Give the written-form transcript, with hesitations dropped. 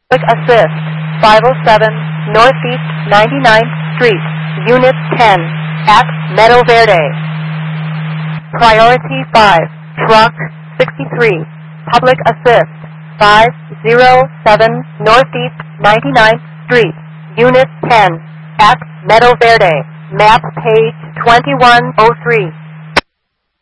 Public Assist, 507 Northeast 99th Street, Unit 10, at Meadow Verde. Priority 5, Truck 63, Public Assist, 507 Northeast 99th Street, Unit 10, at Meadow Verde. Map page 2103.